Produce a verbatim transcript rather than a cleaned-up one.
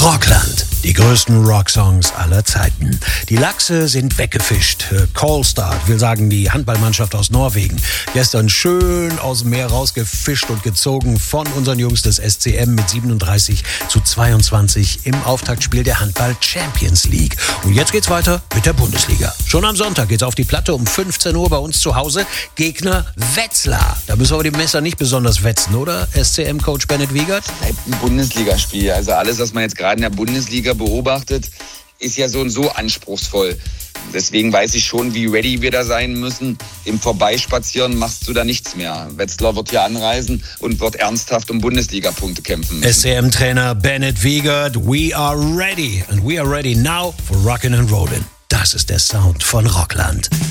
Rockland. Die größten Rocksongs aller Zeiten. Die Lachse sind weggefischt. Kolstad, will sagen die Handballmannschaft aus Norwegen. Gestern schön aus dem Meer rausgefischt und gezogen von unseren Jungs des S C M mit siebenunddreißig zu zweiundzwanzig im Auftaktspiel der Handball Champions League. Und jetzt geht's weiter mit der Bundesliga. Schon am Sonntag geht's auf die Platte um fünfzehn Uhr bei uns zu Hause. Gegner Wetzlar. Da müssen wir aber die Messer nicht besonders wetzen, oder? S C M-Coach Bennett Wiegert? Bleibt ein Bundesligaspiel. Also alles, was man jetzt gerade in der Bundesliga beobachtet, ist ja so und so anspruchsvoll. Deswegen weiß ich schon, wie ready wir da sein müssen. Im Vorbeispazieren machst du da nichts mehr. Wetzlar wird hier anreisen und wird ernsthaft um Bundesliga-Punkte kämpfen müssen. S C M-Trainer Bennett Wiegert, we are ready. And we are ready now for rockin' and rollin'. Das ist der Sound von Rockland.